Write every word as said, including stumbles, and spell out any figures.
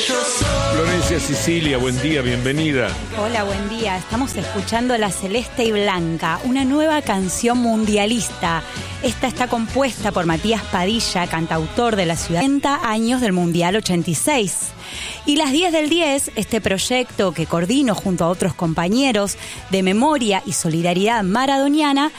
Florencia Sicilia, buen día, bienvenida. Hola, buen día. Estamos escuchando La Celeste y Blanca, una nueva canción mundialista. Esta está compuesta por Matías Padilla, cantautor de la ciudad, ochenta años del Mundial ochenta y seis. Y las diez del diez, este proyecto que coordino junto a otros compañeros de memoria y solidaridad maradoniana,